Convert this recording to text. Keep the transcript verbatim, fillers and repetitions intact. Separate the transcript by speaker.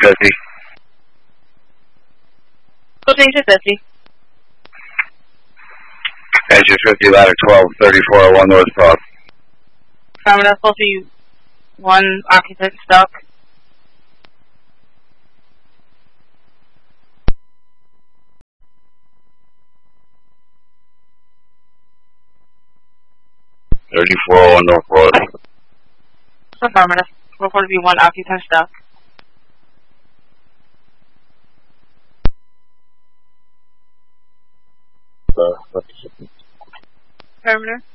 Speaker 1: fifty.
Speaker 2: Engine fifty.
Speaker 1: Engine fifty, ladder twelve, thirty-four oh one North Cross.
Speaker 2: Affirmative, supposed to be one occupant stuck.
Speaker 1: thirty-four oh one North Road.
Speaker 2: Affirmative, supposed to be one occupant stuck.
Speaker 1: Uh,
Speaker 2: Affirmative.